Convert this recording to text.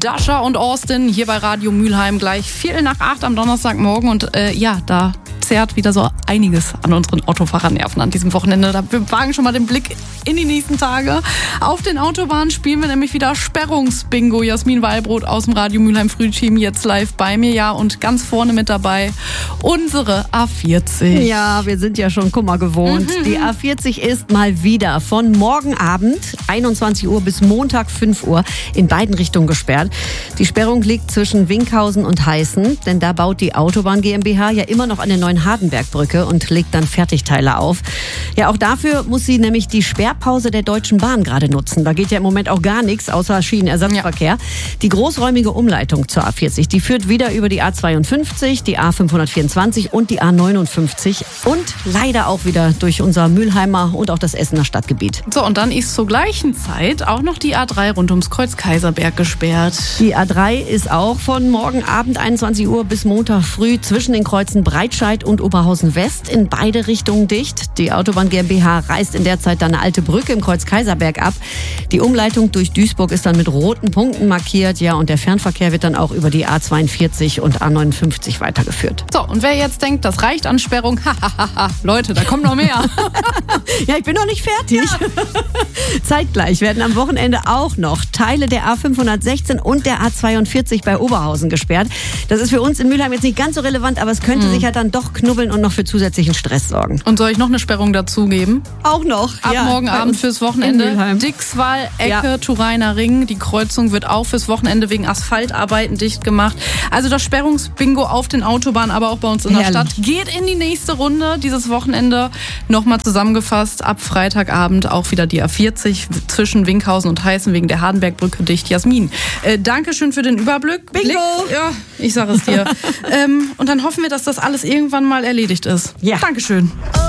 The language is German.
Dasha und Austin hier bei Radio Mülheim gleich 7:45 am Donnerstagmorgen und da zerrt wieder so einiges an unseren Autofahrernerven an diesem Wochenende. Wir wagen schon mal den Blick in die nächsten Tage. Auf den Autobahnen spielen wir nämlich wieder Sperrungsbingo. Jasmin Wallbrot aus dem Radio Mülheim Frühteam jetzt live bei mir, ja, und ganz vorne mit dabei unsere A40. Ja, wir sind ja schon Kummer gewohnt. Die A40 ist mal wieder von morgen Abend 21 Uhr bis Montag 5 Uhr in beiden Richtungen gesperrt. Die Sperrung liegt zwischen Winkhausen und Heißen, denn da baut die Autobahn GmbH ja immer noch an der neuen Hardenbergbrücke und legt dann Fertigteile auf. Ja, auch dafür muss sie nämlich die Sperrpause der Deutschen Bahn gerade nutzen. Da geht ja im Moment auch gar nichts außer Schienenersatzverkehr. Ja. Die großräumige Umleitung zur A40, die führt wieder über die A52, die A524 und die A59 und leider auch wieder durch unser Mülheimer und auch das Essener Stadtgebiet. So, und dann ist zur gleichen Zeit auch noch die A3 rund ums Kreuz Kaiserberg gesperrt. Die A3 ist auch von morgen Abend 21 Uhr bis Montag früh zwischen den Kreuzen Breitscheid und Oberhausen West in beide Richtungen dicht. Die Autobahn GmbH reißt in der Zeit dann eine alte Brücke im Kreuz Kaiserberg ab. Die Umleitung durch Duisburg ist dann mit roten Punkten markiert, ja, und der Fernverkehr wird dann auch über die A42 und A59 weitergeführt. So, und wer jetzt denkt, das reicht an Sperrung, Leute, da kommt noch mehr. Ja, ich bin noch nicht fertig. Ja. Zeitgleich werden am Wochenende auch noch Teile der A516 und der A42 bei Oberhausen gesperrt. Das ist für uns in Mülheim jetzt nicht ganz so relevant, aber es könnte sich halt dann doch knubbeln und noch für zusätzlichen Stress sorgen. Und soll ich noch eine Sperrung dazugeben? Auch noch. Ab morgen Abend fürs Wochenende. Dixwall, Ecke, Turiner Ring. Die Kreuzung wird auch fürs Wochenende wegen Asphaltarbeiten dicht gemacht. Also das Sperrungsbingo auf den Autobahnen, aber auch bei uns in der Stadt, geht in die nächste Runde dieses Wochenende. Nochmal zusammengefasst, ab Freitagabend auch wieder die A40 zwischen Winkhausen und Heißen wegen der Hardenbergbrücke dicht. Jasmin, Dankeschön für den Überblick. Bingo! Ja, ich sage es dir. Und dann hoffen wir, dass das alles irgendwann mal erledigt ist. Ja. Dankeschön.